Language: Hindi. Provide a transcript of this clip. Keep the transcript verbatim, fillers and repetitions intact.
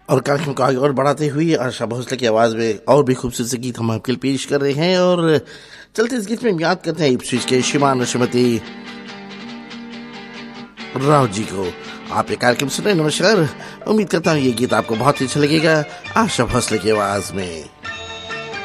और कार्यक्रम को आगे और बढ़ाते हुए आशा भोसले की आवाज में और भी खूबसूरत से गीत हम आपके लिए पेश कर रहे हैं। और चलते इस गीत में हम याद करते हैं इप्सविच के श्रीमान श्रीमती राव जी को। आप ये कार्यक्रम सुने, नमस्कार। उम्मीद करता हूँ ये गीत आपको बहुत ही अच्छा लगेगा आशा भोसले की आवाज में।